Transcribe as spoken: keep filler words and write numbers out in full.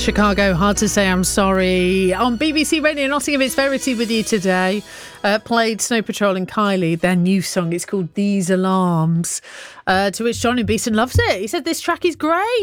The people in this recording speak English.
Chicago, Hard to Say I'm Sorry. On B B C Radio Nottingham, it's Verity with you today. Uh, played Snow Patrol and Kylie, their new song. It's called These Alarms. Uh, to which Johnny Beeson loves it. He said this track is great.